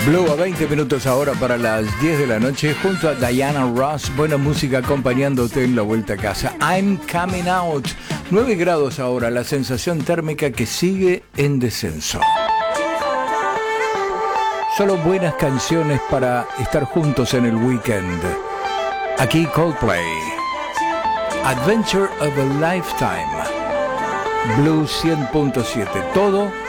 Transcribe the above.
Blue a 20 minutos ahora para las 10 de la noche junto a Diana Ross. Buena música acompañándote en la vuelta a casa. I'm Coming Out. 9 grados ahora, la sensación térmica que sigue en descenso. Solo buenas canciones para estar juntos en el weekend. Aquí Coldplay. Adventure of a Lifetime. Blue 100.7. Todo